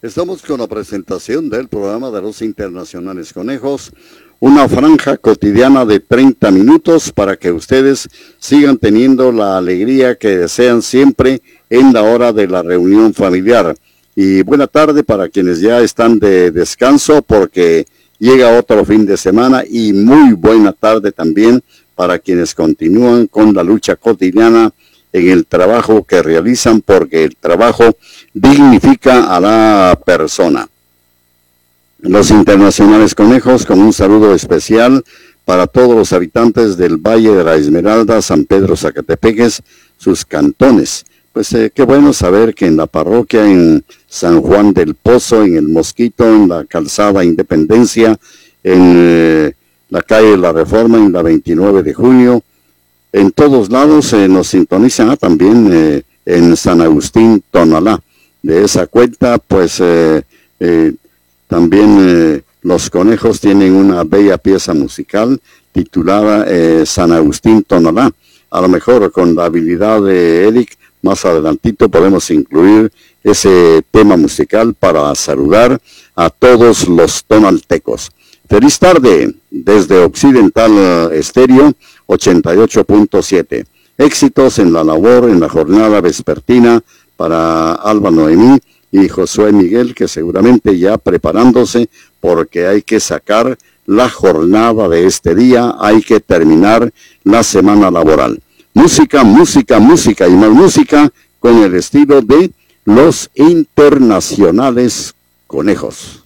Estamos con la presentación del programa de los Internacionales Conejos, una franja cotidiana de 30 minutos para que ustedes sigan teniendo la alegría que desean siempre en la hora de la reunión familiar. Y buena tarde para quienes ya están de descanso porque llega otro fin de semana, y muy buena tarde también para quienes continúan con la lucha cotidiana en el trabajo que realizan, porque el trabajo dignifica a la persona. Los Internacionales Conejos, con un saludo especial para todos los habitantes del Valle de la Esmeralda, San Pedro Zacatepeques, sus cantones. Pues qué bueno saber que en la parroquia, en San Juan del Pozo, en el Mosquito, en la calzada Independencia, en la calle La Reforma, en la 29 de junio, en todos lados nos sintonizan, también en San Agustín, Tonalá. De esa cuenta, pues también los conejos tienen una bella pieza musical titulada San Agustín, Tonalá. A lo mejor con la habilidad de Eric, más adelantito podemos incluir ese tema musical para saludar a todos los tonaltecos. Feliz tarde desde Occidental Estéreo 88.7. Éxitos en la labor, en la jornada vespertina para Alba Noemí y Josué Miguel, que seguramente ya preparándose porque hay que sacar la jornada de este día, hay que terminar la semana laboral. Música, música, música y más música con el estilo de los Internacionales Conejos.